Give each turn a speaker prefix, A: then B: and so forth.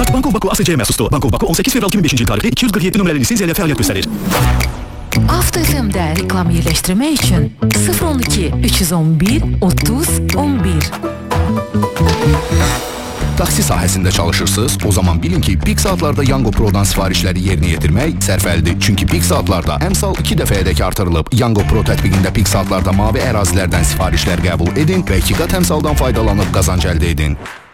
A: Kart Banko Baku ASC'ye məxsusdur. Banko Baku 18 fevral 2005-ci il tarixli 247 nömrəli lisenziya ilə fəaliyyət göstərir.
B: Avto FM-də reklam yerləşdirmək üçün 012 311 30 11.
C: Taksi sahəsində çalışırsınız? O zaman bilin ki, pik saatlarda Yango Pro'dan sifarişləri yerinə yetirmək sərfəlidir. Çünki pik saatlarda əmsal 2 dəfəyədək artırılıb. Yango Pro tətbiqində pik saatlarda mavi ərazilərdən sifarişlər qəbul edin və 2 qat əmsaldan faydalanıb qazanc əldə edin.